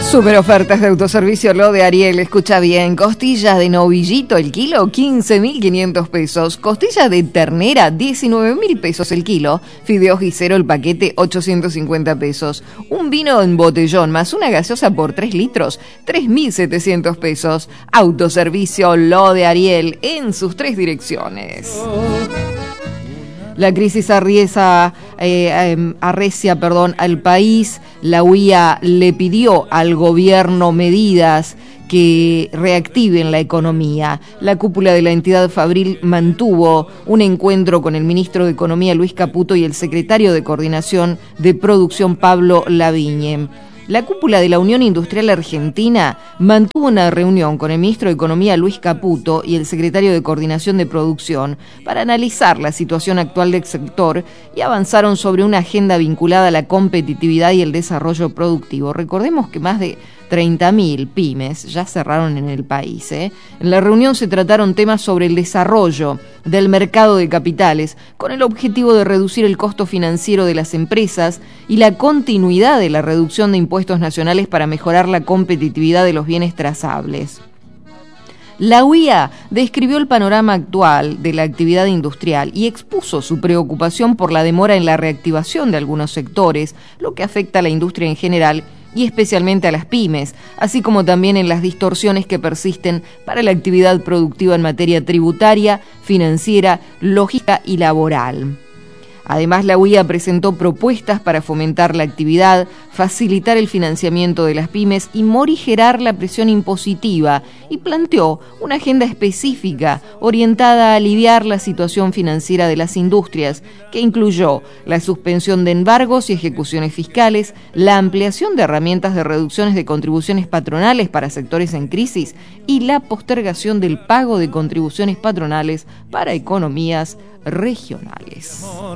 Super ofertas de autoservicio Lo de Ariel, escucha bien. Costilla de novillito el kilo, 15.500 pesos. Costilla de ternera, 19.000 pesos el kilo. Fideos guisero el paquete, 850 pesos. Un vino en botellón más una gaseosa por 3 litros, 3.700 pesos. Autoservicio Lo de Ariel en sus 3 direcciones. La crisis arrecia al país. La UIA le pidió al gobierno medidas que reactiven la economía. La cúpula de la entidad fabril mantuvo un encuentro con el ministro de Economía Luis Caputo y el secretario de Coordinación de Producción Pablo Lavigne. La cúpula de la Unión Industrial Argentina mantuvo una reunión con el ministro de Economía Luis Caputo y el secretario de Coordinación de Producción para analizar la situación actual del sector y avanzaron sobre una agenda vinculada a la competitividad y el desarrollo productivo. Recordemos que más de 30.000 pymes ya cerraron en el país. En la reunión se trataron temas sobre el desarrollo del mercado de capitales con el objetivo de reducir el costo financiero de las empresas y la continuidad de la reducción de impuestos nacionales para mejorar la competitividad de los bienes trazables. La UIA describió el panorama actual de la actividad industrial y expuso su preocupación por la demora en la reactivación de algunos sectores, lo que afecta a la industria en general y especialmente a las pymes, así como también en las distorsiones que persisten para la actividad productiva en materia tributaria, financiera, logística y laboral. Además, la UIA presentó propuestas para fomentar la actividad, facilitar el financiamiento de las pymes y morigerar la presión impositiva, y planteó una agenda específica orientada a aliviar la situación financiera de las industrias, que incluyó la suspensión de embargos y ejecuciones fiscales, la ampliación de herramientas de reducciones de contribuciones patronales para sectores en crisis y la postergación del pago de contribuciones patronales para economías regionales.